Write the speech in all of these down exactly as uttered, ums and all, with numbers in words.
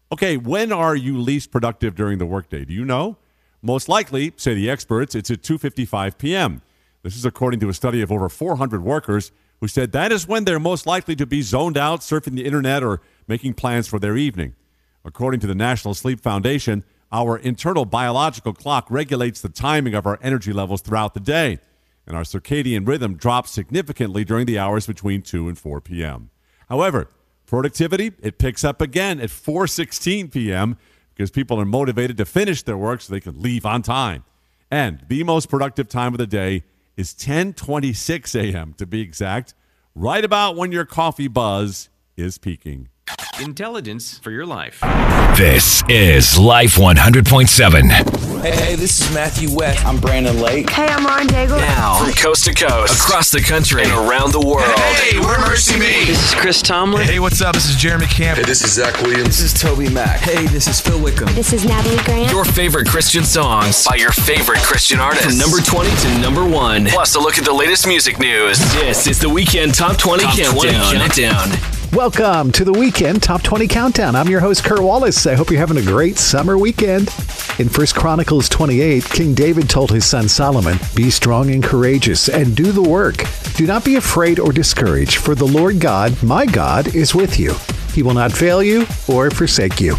Okay, when are you least productive during the workday? Do you know? Most likely, say the experts, it's at two fifty-five p.m. This is according to a study of over four hundred workers who said that is when they're most likely to be zoned out, surfing the internet, or making plans for their evening. According to the National Sleep Foundation, our internal biological clock regulates the timing of our energy levels throughout the day, and our circadian rhythm drops significantly during the hours between two and four p.m. However, productivity, it picks up again at four sixteen p.m. because people are motivated to finish their work so they can leave on time. And the most productive time of the day is ten twenty-six a.m. to be exact, right about when your coffee buzz is peaking. Intelligence for your life. This is Life one hundred point seven. Hey, hey, this is Matthew West. I'm Brandon Lake. Hey, I'm Lauren Daigle. Now, from coast to coast, across the country, and around the world. Hey, we're Mercy Me. This is Chris Tomlin. Hey, what's up? This is Jeremy Camp. Hey, this is Zach Williams. This is Toby Mac. Hey, this is Phil Wickham. This is Natalie Grant. Your favorite Christian songs by your favorite Christian artists. From number twenty to number one. Plus, a look at the latest music news. This is the Weekend Top twenty Top Countdown. Countdown. Welcome to the Weekend Top twenty Countdown. I'm your host, Kurt Wallace. I hope you're having a great summer weekend. In First Chronicles twenty-eight, King David told his son Solomon, "Be strong and courageous, and do the work. Do not be afraid or discouraged, for the Lord God, my God, is with you. He will not fail you or forsake you."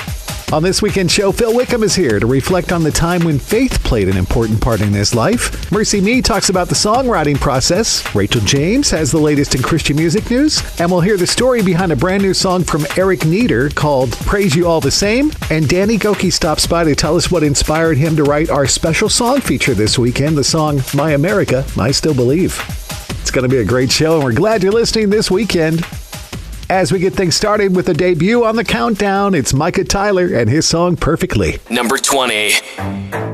On this weekend show, Phil Wickham is here to reflect on the time when faith played an important part in his life. Mercy Me talks about the songwriting process. Rachel James has the latest in Christian music news. And we'll hear the story behind a brand new song from Eric Nieder called Praise You All the Same. And Danny Gokey stops by to tell us what inspired him to write our special song feature this weekend, the song My America, I Still Believe. It's going to be a great show, and we're glad you're listening this weekend. As we get things started with a debut on the countdown, it's Micah Tyler and his song Perfectly. Number twenty.